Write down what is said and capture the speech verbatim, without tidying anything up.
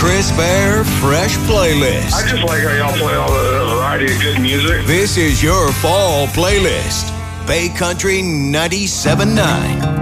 crisp air, fresh playlist. I just like how y'all play all the variety of good music. This is your fall playlist. Bay Country ninety-seven point nine.